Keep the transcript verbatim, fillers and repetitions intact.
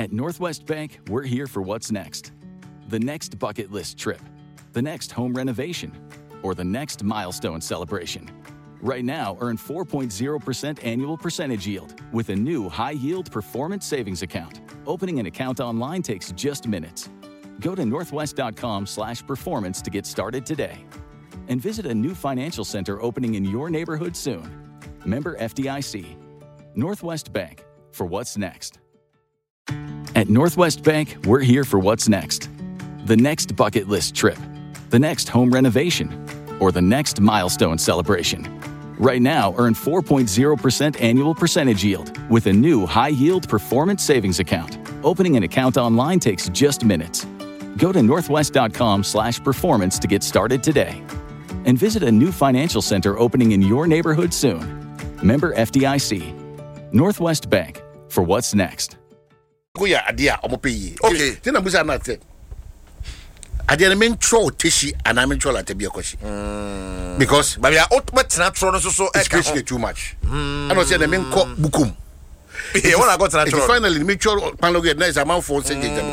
At Northwest Bank, we're here for what's next. The next bucket list trip, the next home renovation, or the next milestone celebration. Right now, earn four point zero percent annual percentage yield with a new high-yield performance savings account. Opening an account online takes just minutes. Go to northwest.com slash performance to get started today. And visit a new financial center opening in your neighborhood soon. Member F D I C. Northwest Bank, for what's next. At Northwest Bank, we're here for what's next. The next bucket list trip, the next home renovation, or the next milestone celebration. Right now, earn four point zero percent annual percentage yield with a new high-yield performance savings account. Opening an account online takes just minutes. Go to northwest.com slash performance to get started today. And visit a new financial center opening in your neighborhood soon. Member F D I C. Northwest Bank, for what's next. Okay. Then I'm going to say, I didn't mean throw Tishi and I'm in trouble at the question. Because but we are ultimate natural so it's basically too much. I don't say the main court bukum. Finally, Finally, make sure Panoget nice amount for saying